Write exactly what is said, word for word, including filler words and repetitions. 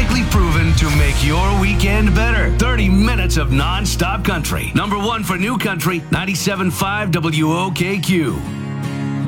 scientifically proven to make your weekend better. thirty minutes of non-stop country. Number one for New Country, ninety-seven point five W O K Q.